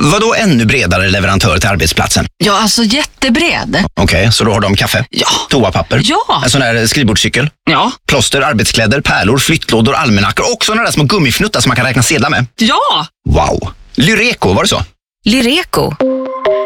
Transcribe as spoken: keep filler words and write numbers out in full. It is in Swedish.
Vadå ännu bredare leverantör till arbetsplatsen? Ja, alltså jättebred. Okej, okay, så då har de kaffe? Ja. Toapapper? Ja. En sån där skrivbordscykel? Ja. Plåster, arbetskläder, pärlor, flyttlådor, almanackor och såna där små gummifnuttar som man kan räkna sedlar med? Ja. Wow. Lyreco, var det så? Lyreco.